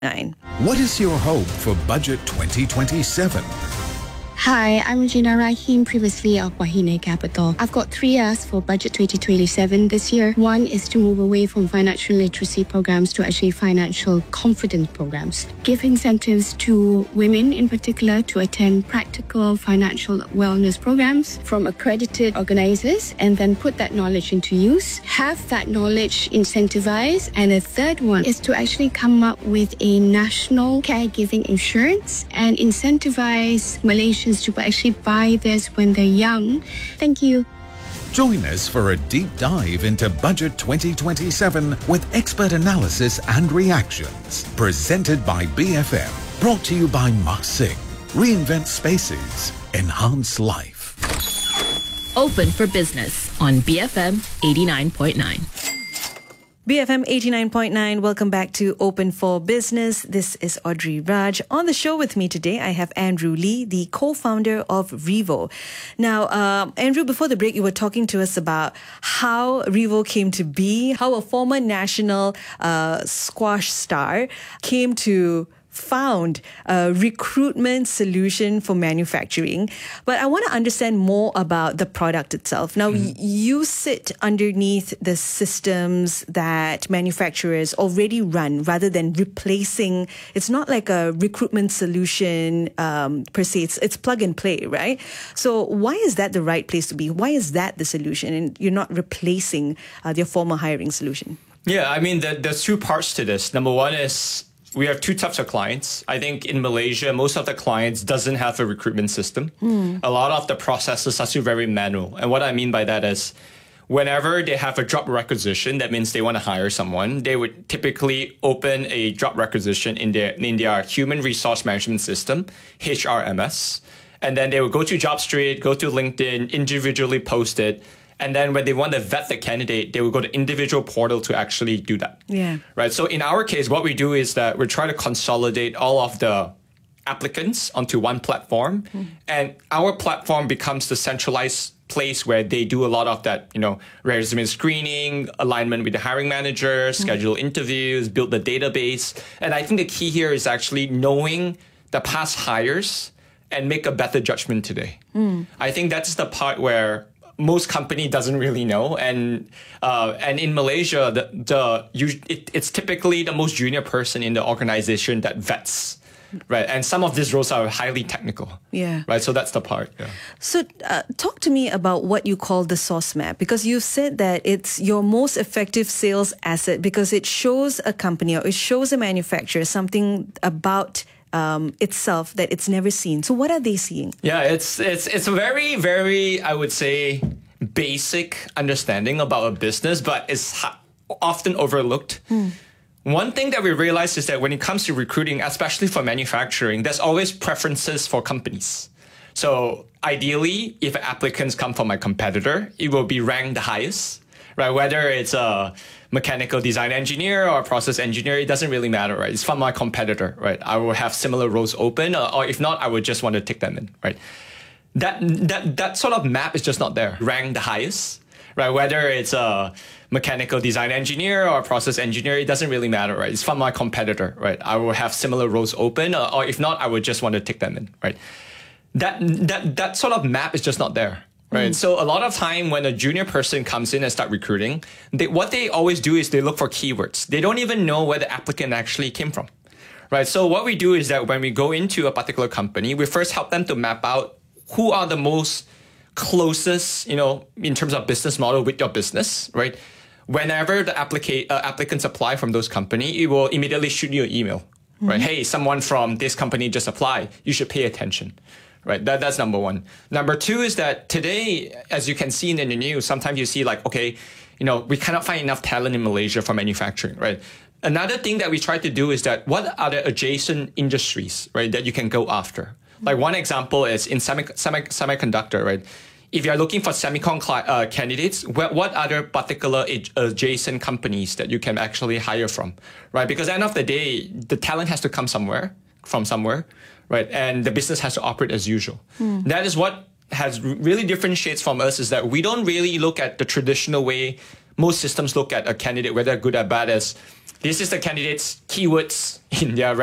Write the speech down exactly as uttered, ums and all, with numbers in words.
nine. What is your hope for Budget twenty twenty-seven? Hi, I'm Regina Rahim, previously of Wahine Capital. I've got three asks for Budget twenty twenty-seven this year. One is to move away from financial literacy programs to actually financial confidence programs. Give incentives to women in particular to attend practical financial wellness programs from accredited organizers and then put that knowledge into use. Have that knowledge incentivized. And a third one is to actually come up with a national caregiving insurance and incentivize Malaysians to actually buy this when they're young. Thank you. Join us for a deep dive into Budget twenty twenty-seven with expert analysis and reactions. Presented by B F M. Brought to you by Mak Singh. Reinvent spaces. Enhance life. Open for Business on B F M eighty-nine point nine. B F M eighty-nine point nine, welcome back to Open for Business. This is Audrey Raj. On the show with me today, I have Andrew Lee, the co-founder of Revo. Now, um, Andrew, before the break, you were talking to us about how Revo came to be, how a former national uh, squash star came to found a recruitment solution for manufacturing. But I want to understand more about the product itself. Now, mm. y- you sit underneath the systems that manufacturers already run rather than replacing. It's not like a recruitment solution um, per se. It's, it's plug and play, right? So why is that the right place to be? Why is that the solution? And you're not replacing uh, your former hiring solution? Yeah, I mean, the, there's two parts to this. Number one is we have two types of clients. I think in Malaysia, most of the clients doesn't have a recruitment system. Mm. A lot of the processes are still very manual. And what I mean by that is whenever they have a job requisition, that means they want to hire someone, they would typically open a job requisition in their, in their human resource management system, H R M S. And then they would go to JobStreet, go to LinkedIn, individually post it. And then when they want to vet the candidate, they will go to individual portal to actually do that. Yeah. Right. So in our case, what we do is that we're trying to consolidate all of the applicants onto one platform. Mm. And our platform becomes the centralized place where they do a lot of that, you know, resume screening, alignment with the hiring manager, mm. schedule interviews, build the database. And I think the key here is actually knowing the past hires and make a better judgment today. Mm. I think that's the part where most company doesn't really know, and uh, and in Malaysia, the the you, it, it's typically the most junior person in the organization that vets, right? And some of these roles are highly technical, yeah, right. So that's the part. Yeah. So uh, talk to me about what you call the source map, because you said that it's your most effective sales asset because it shows a company or it shows a manufacturer something about Um, itself that it's never seen. So what are they seeing? Yeah, it's it's it's a very, very, I would say, basic understanding about a business, but it's ha- often overlooked. Mm. One thing that we realize is that when it comes to recruiting, especially for manufacturing, there's always preferences for companies. So ideally, if applicants come from a competitor, it will be ranked the highest, right? Whether it's a mechanical design engineer or a process engineer, it doesn't really matter, right? It's from my competitor, right? I will have similar roles open, or, or if not, I would just want to take them in, right? That that that sort of map is just not there. Rank the highest, right? Whether it's a mechanical design engineer or a process engineer, it doesn't really matter, right? It's from my competitor, right? I will have similar roles open, or, or if not, I would just want to take them in, right? That that that sort of map is just not there. Right. Mm. So a lot of time when a junior person comes in and start recruiting, they, what they always do is they look for keywords. They don't even know where the applicant actually came from. Right. So what we do is that when we go into a particular company, we first help them to map out who are the most closest, you know, in terms of business model with your business. Right. Whenever the applica- uh, applicants apply from those companies, it will immediately shoot you an email. Mm-hmm. Right. Hey, someone from this company just applied. You should pay attention. Right, that, that's number one. Number two is that today, as you can see in the news, sometimes you see like, okay, you know, we cannot find enough talent in Malaysia for manufacturing, right? Another thing that we try to do is that what are the adjacent industries, right, that you can go after? Like one example is in semi, semi, semiconductor, right? If you're looking for semicon cl- uh, candidates, what, what other particular ad- adjacent companies that you can actually hire from, right? Because at the end of the day, the talent has to come somewhere, from somewhere. Right, and the business has to operate as usual. Mm. That is what has really differentiates from us is that we don't really look at the traditional way most systems look at a candidate, whether good or bad, as this is the candidate's keywords in their